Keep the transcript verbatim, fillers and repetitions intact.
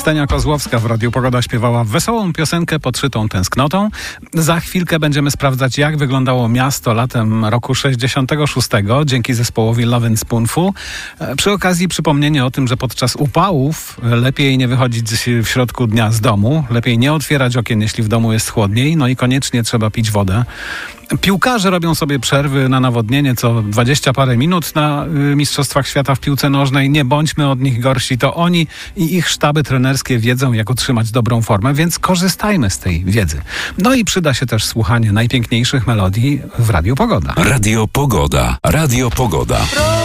Stenia Kozłowska w Radiu Pogoda śpiewała wesołą piosenkę podszytą tęsknotą. Za chwilkę będziemy sprawdzać, jak wyglądało miasto latem roku sześćdziesiątego szóstego dzięki zespołowi Lovin' Spoonful. Przy okazji przypomnienie o tym, że podczas upałów lepiej nie wychodzić w środku dnia z domu, lepiej nie otwierać okien, jeśli w domu jest chłodniej, no i koniecznie trzeba pić wodę. Piłkarze robią sobie przerwy na nawodnienie co dwadzieścia parę minut na Mistrzostwach Świata w piłce nożnej. Nie bądźmy od nich gorsi. To oni i ich sztaby trenerskie wiedzą, jak utrzymać dobrą formę, więc korzystajmy z tej wiedzy. No i przyda się też słuchanie najpiękniejszych melodii w Radiu Pogoda. Radio Pogoda. Radio Pogoda.